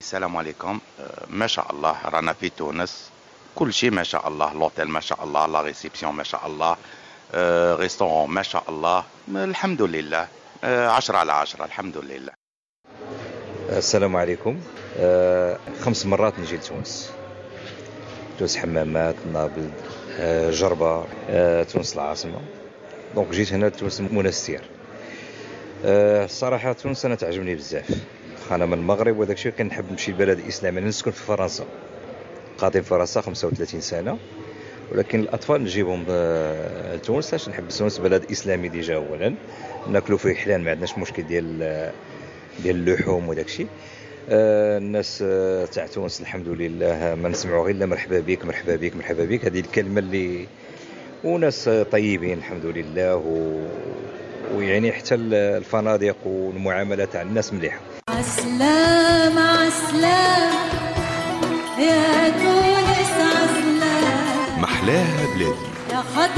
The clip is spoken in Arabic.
السلام عليكم. ما شاء الله رانا في تونس، كل شيء ما شاء الله، لوتيل ما شاء الله، لا ريسبسيون ما شاء الله، ريستورون ما شاء الله، الحمد لله. 10 على 10 الحمد لله. السلام عليكم. 5 مرات نجي لتونس، تونس حمامات، نابلد، جربة، تونس العاصمة. دونك جيت هنا لتونس منستير. الصراحة تونس أنا تعجبني بزاف، أنا من المغرب وداك الشيء كنحب نمشي لبلد الإسلام. أنا نسكن في فرنسا، قاطن في فرنسا 35 سنة، ولكن الأطفال نجيبهم لتونس باش نحب تونس بلد إسلامي ديجا. أولا ناكلوا فيه حلال، ما عندناش مشكل ديال اللحوم وداك الشيء. الناس تاع تونس الحمد لله ما نسمعوا غير مرحبا بك مرحبا بك مرحبا بك، هذه الكلمة اللي، وناس طيبين الحمد لله. ويعني حتى الفنادق والمعاملة تاع الناس مليحة. عسلام عسلام يا تونس عسلام، محلاها بلادي.